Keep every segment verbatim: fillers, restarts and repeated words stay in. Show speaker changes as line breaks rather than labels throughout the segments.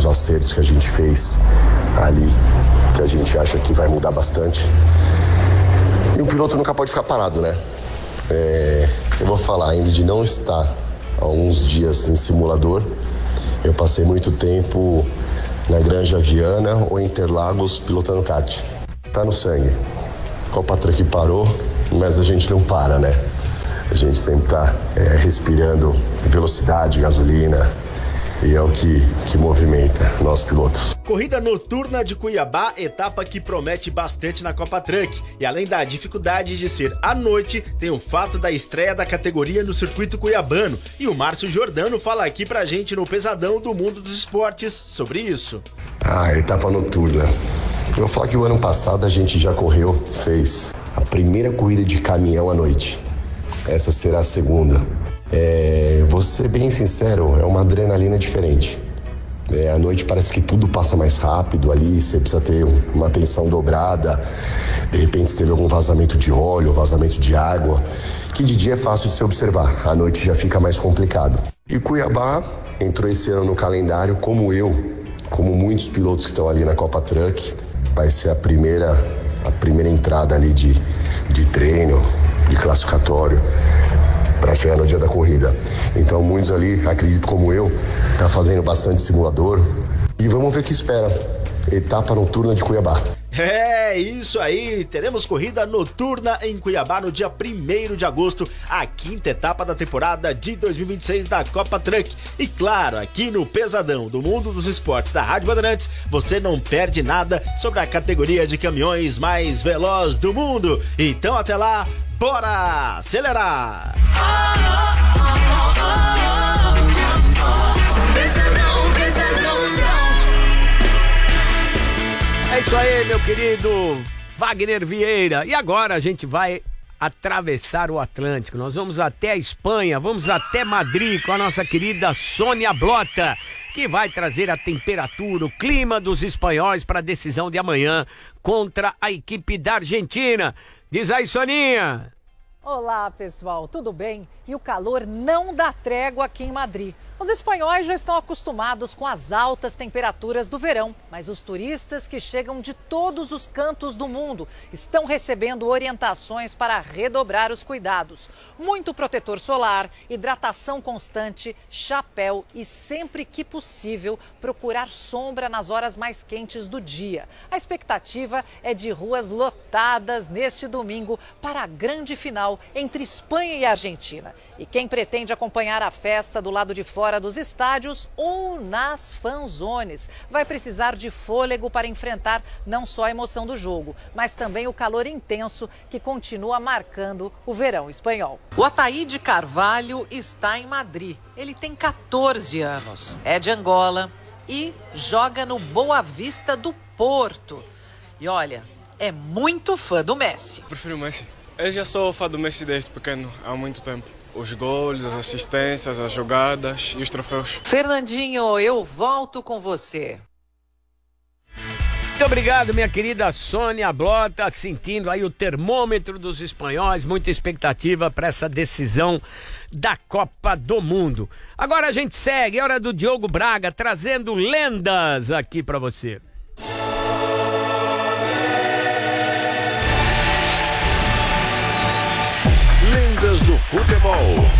os acertos que a gente fez ali, que a gente acha que vai mudar bastante. E um piloto nunca pode ficar parado, né? É, eu vou falar ainda de não estar há uns dias em simulador. Eu passei muito tempo na Granja Viana ou em Interlagos pilotando kart. Tá no sangue. Copa Truck parou, mas a gente não para, né? A gente sempre tá é, respirando velocidade, gasolina, e é o que, que movimenta nós pilotos.
Corrida noturna de Cuiabá, etapa que promete bastante na Copa Truck. E além da dificuldade de ser à noite, tem o fato da estreia da categoria no circuito cuiabano. E o Márcio Giordano fala aqui pra gente no Pesadão do Mundo dos Esportes sobre isso.
Ah, etapa noturna. Eu vou falar que o ano passado a gente já correu, fez a primeira corrida de caminhão à noite. Essa será a segunda. É, vou ser bem sincero, é uma adrenalina diferente. É, à noite parece que tudo passa mais rápido ali, você precisa ter uma atenção dobrada. De repente se teve algum vazamento de óleo, vazamento de água, que de dia é fácil de se observar, à noite já fica mais complicado. E Cuiabá entrou esse ano no calendário, como eu, como muitos pilotos que estão ali na Copa Truck, vai ser a primeira, a primeira entrada ali de, de treino, de classificatório, para chegar no dia da corrida. Então muitos ali, acredito como eu, tá fazendo bastante simulador. E vamos ver o que espera. Etapa noturna de Cuiabá.
É, isso aí, teremos corrida noturna em Cuiabá no dia primeiro de agosto, a quinta etapa da temporada de dois mil e vinte e seis da Copa Truck. E claro, aqui no Pesadão do Mundo dos Esportes da Rádio Bandeirantes, você não perde nada sobre a categoria de caminhões mais veloz do mundo. Então até lá, bora acelerar!
Pesadão, pesadão,
É isso aí, meu querido Wagner Vieira. E agora a gente vai atravessar o Atlântico. Nós vamos até a Espanha, vamos até Madrid com a nossa querida Sônia Blota, que vai trazer a temperatura, o clima dos espanhóis para a decisão de amanhã contra a equipe da Argentina. Diz aí, Soninha.
Olá, pessoal, tudo bem? E o calor não dá trégua aqui em Madrid. Os espanhóis já estão acostumados com as altas temperaturas do verão, mas os turistas que chegam de todos os cantos do mundo estão recebendo orientações para redobrar os cuidados. Muito protetor solar, hidratação constante, chapéu e, sempre que possível, procurar sombra nas horas mais quentes do dia. A expectativa é de ruas lotadas neste domingo para a grande final entre Espanha e Argentina. E quem pretende acompanhar a festa do lado de fora dos estádios ou nas fanzones vai precisar de fôlego para enfrentar não só a emoção do jogo, mas também o calor intenso que continua marcando o verão espanhol. O Ataíde Carvalho está em Madrid. Ele tem catorze anos, é de Angola e joga no Boa Vista do Porto. E olha, é muito fã do Messi.
Prefiro o Messi. Eu já sou fã do Messi desde pequeno, há muito tempo. Os gols, as assistências, as jogadas e os troféus.
Fernandinho, eu volto com você.
Muito obrigado, minha querida Sônia Blota, sentindo aí o termômetro dos espanhóis, muita expectativa para essa decisão da Copa do Mundo. Agora a gente segue, é hora do Diogo Braga trazendo lendas aqui para você.
Lendas do futebol.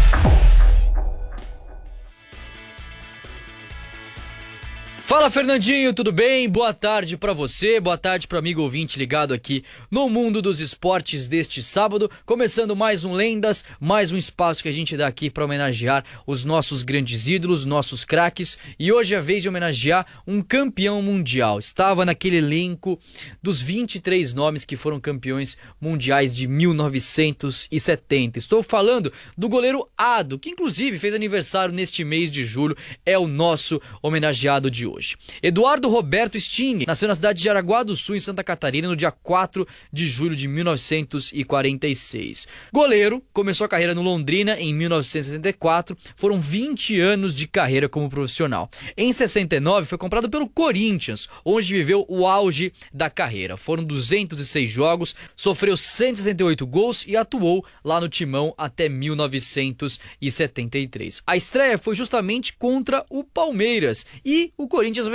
Fala, Fernandinho, tudo bem? Boa tarde pra você, boa tarde pro amigo ouvinte ligado aqui no Mundo dos Esportes deste sábado, começando mais um Lendas, mais um espaço que a gente dá aqui pra homenagear os nossos grandes ídolos, nossos craques, e hoje é a vez de homenagear um campeão mundial. Estava naquele elenco dos vinte e três nomes que foram campeões mundiais de mil novecentos e setenta. Estou falando do goleiro Ado, que inclusive fez aniversário neste mês de julho, é o nosso homenageado de hoje. Eduardo Roberto Sting nasceu na cidade de Jaraguá do Sul, em Santa Catarina, no dia quatro de julho de mil novecentos e quarenta e seis. Goleiro, começou a carreira no Londrina em mil novecentos e sessenta e quatro, foram vinte anos de carreira como profissional. Em sessenta e nove foi comprado pelo Corinthians, onde viveu o auge da carreira. Foram duzentos e seis jogos, sofreu cento e sessenta e oito gols e atuou lá no Timão até mil novecentos e setenta e três. A estreia foi justamente contra o Palmeiras e o Corinthians